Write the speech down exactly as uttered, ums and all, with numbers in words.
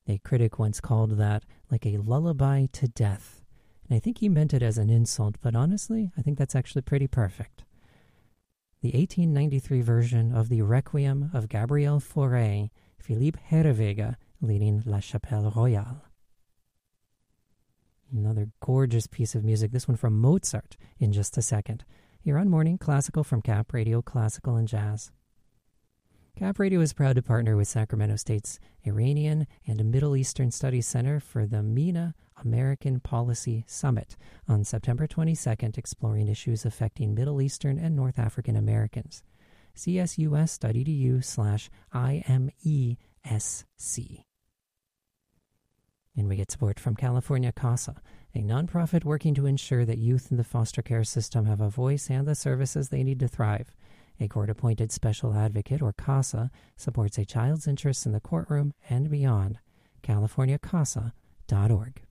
A critic once called that like a lullaby to death. And I think he meant it as an insult, but honestly, I think that's actually pretty perfect. The eighteen ninety-three version of the Requiem of Gabriel Fauré, Philippe Herreweghe, leading La Chapelle Royale. Another gorgeous piece of music, this one from Mozart, in just a second. Here on Morning Classical from Cap Radio Classical and Jazz. Cap Radio is proud to partner with Sacramento State's Iranian and Middle Eastern Studies Center for the MENA American Policy Summit on September twenty-second, exploring issues affecting Middle Eastern and North African Americans. csus.edu slash IMESC. And we get support from California CASA, a nonprofit working to ensure that youth in the foster care system have a voice and the services they need to thrive. A court-appointed special advocate, or CASA, supports a child's interests in the courtroom and beyond. california casa dot org.